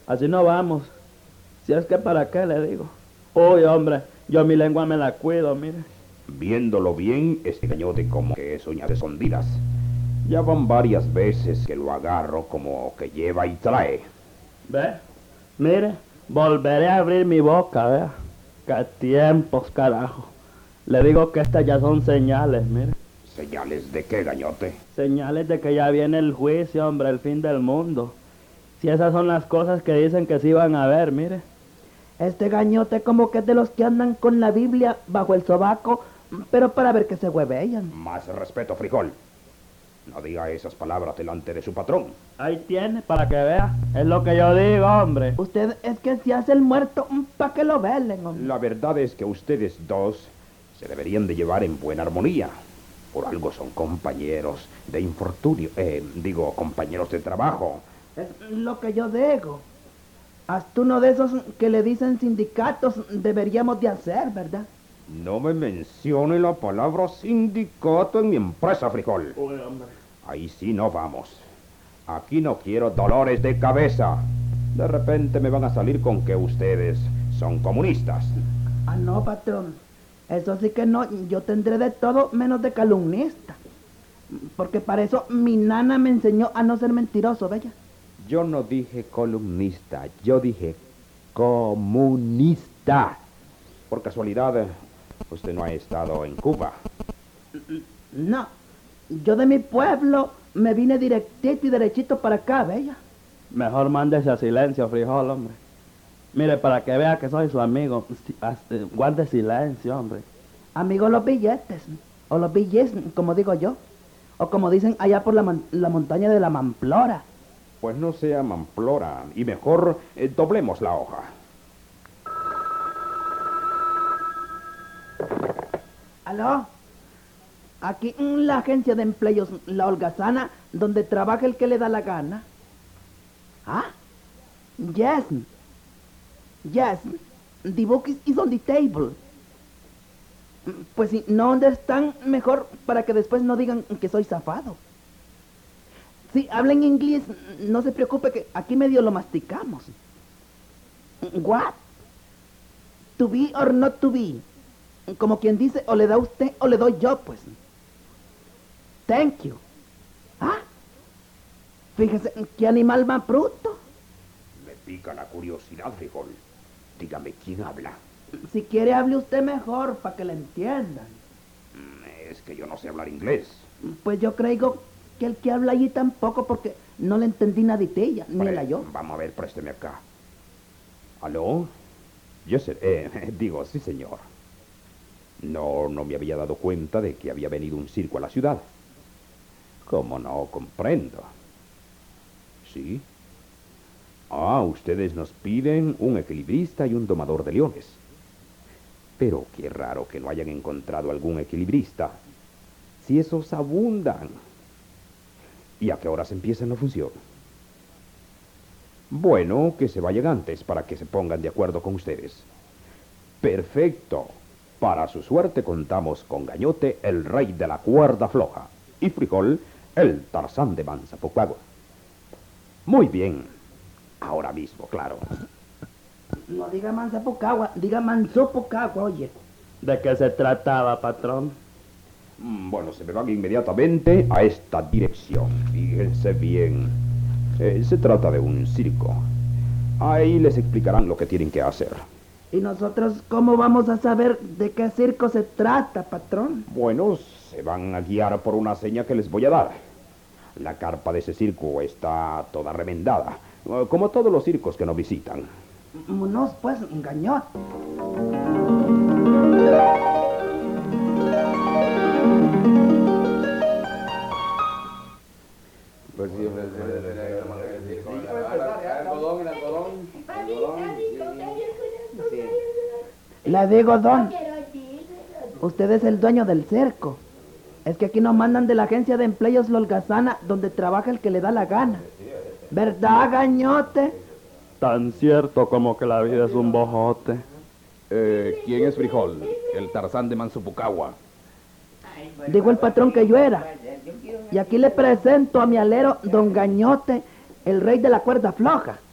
Así no vamos. Si es que para qué le digo. Uy, hombre, yo mi lengua me la cuido, mire. Viéndolo bien, este gañote como que es uñas escondidas. Ya van varias veces que lo agarro como que lleva y trae. ¿Ve? Mire, volveré a abrir mi boca, vea. Qué tiempos, carajo. Le digo que estas ya son señales, mire. ¿Señales de qué, gañote? Señales de que ya viene el juicio, hombre, el fin del mundo. Si esas son las cosas que dicen que sí van a ver, mire. Este gañote como que es de los que andan con la Biblia bajo el sobaco, pero para ver que se huevellan. Más respeto, frijol. No diga esas palabras delante de su patrón. Ahí tiene, para que vea. Es lo que yo digo, hombre. Usted es que se hace el muerto para que lo velen, hombre. La verdad es que ustedes dos se deberían de llevar en buena armonía. Por algo son compañeros de infortunio, compañeros de trabajo. Es lo que yo digo. Hasta uno de esos que le dicen sindicatos deberíamos de hacer, ¿verdad? No me mencione la palabra sindicato en mi empresa, frijol. Uy, hombre. Ahí sí no vamos. Aquí no quiero dolores de cabeza. De repente me van a salir con que ustedes son comunistas. Ah, no, patrón. Eso sí que no. Yo tendré de todo menos de calumnista. Porque para eso mi nana me enseñó a no ser mentiroso, ¿bella? Yo no dije columnista, yo dije comunista. Por casualidad, usted no ha estado en Cuba. No. Yo de mi pueblo me vine directito y derechito para acá, ¿bella? Mejor mándese a silencio, frijol, hombre. Mire, para que vea que soy su amigo, guarde silencio, hombre. Amigos los billetes, o los billetes, como digo yo. O como dicen allá por la montaña de la Mamplora. Pues no sea mamplora, y mejor doblemos la hoja. ¿Aló? Aquí en la agencia de empleos La Holgazana, donde trabaja el que le da la gana. ¿Ah? Yes. Yes. The book is on the table. Pues si no, ¿dónde están? Mejor para que después no digan que soy zafado. Si hablan inglés, no se preocupe que aquí medio lo masticamos. What? To be or not to be. Como quien dice, o le da usted o le doy yo, pues. Thank you. ¿Ah? Fíjese, ¿qué animal más bruto? Me pica la curiosidad, frijol. Dígame, ¿quién habla? Si quiere, hable usted mejor, para que le entiendan. Es que yo no sé hablar inglés. Pues yo creo que el que habla allí tampoco, porque no le entendí naditilla, ni la yo. Vamos a ver, présteme acá. ¿Aló? Yo sé, digo, sí, señor. No me había dado cuenta de que había venido un circo a la ciudad. ¿Cómo no? Comprendo. ¿Sí? Ah, ustedes nos piden un equilibrista y un domador de leones. Pero qué raro que no hayan encontrado algún equilibrista, si esos abundan. ¿Y a qué horas empieza la función? Bueno, que se vayan antes para que se pongan de acuerdo con ustedes. Perfecto. Para su suerte contamos con Gañote, el rey de la cuerda floja, y Frijol, el Tarzán de Manzapocuagua. Muy bien. Ahora mismo, claro. No diga Manzapocuagua, diga Manzopocuagua, oye. ¿De qué se trataba, patrón? Bueno, se me van inmediatamente a esta dirección. Fíjense bien. Se trata de un circo. Ahí les explicarán lo que tienen que hacer. ¿Y nosotros cómo vamos a saber de qué circo se trata, patrón? Bueno, se van a guiar por una seña que les voy a dar. La carpa de ese circo está toda remendada, como todos los circos que nos visitan. Vámonos, pues, Gañote. Le digo, don, usted es el dueño del circo. Es que aquí nos mandan de la agencia de empleos La Holgazana, donde trabaja el que le da la gana. ¿Verdad, Gañote? Tan cierto como que la vida es un bojote. ¿Quién es Frijol? El Tarzán de Manzapocuagua. Digo el patrón que yo era. Y aquí le presento a mi alero, don Gañote, el rey de la cuerda floja.